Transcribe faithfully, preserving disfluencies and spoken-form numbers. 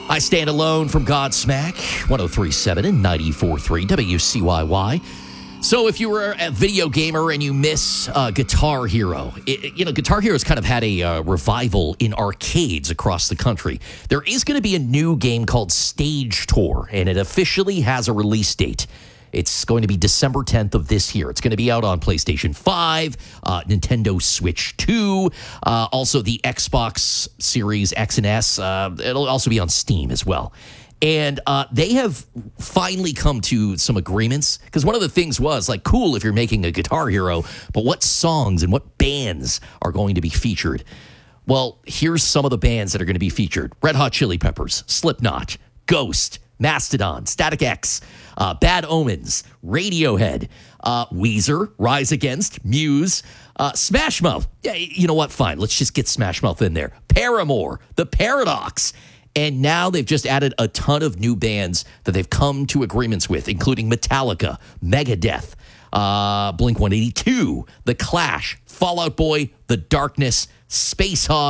I Stand Alone from Godsmack, one oh three point seven and ninety-four point three W C Y Y. So if you were a video gamer and you miss uh, Guitar Hero, it, you know, Guitar Hero's kind of had a uh, revival in arcades across the country. There is going to be a new game called Stage Tour, and it officially has a release date. It's going to be December tenth of this year. It's going to be out on PlayStation five, uh, Nintendo Switch two, uh, also the Xbox Series X and S. Uh, it'll also be on Steam as well. And uh, they have finally come to some agreements, because one of the things was, like, cool if you're making a Guitar Hero, but what songs and what bands are going to be featured? Well, here's some of the bands that are going to be featured. Red Hot Chili Peppers, Slipknot, Ghost, Mastodon, Static X, uh, Bad Omens, Radiohead, uh, Weezer, Rise Against, Muse, uh, Smash Mouth. Yeah, you know what? Fine. Let's just get Smash Mouth in there. Paramore, The Paradox. And now they've just added a ton of new bands that they've come to agreements with, including Metallica, Megadeth, uh, Blink one eighty-two, The Clash, Fall Out Boy, The Darkness, Space Hog,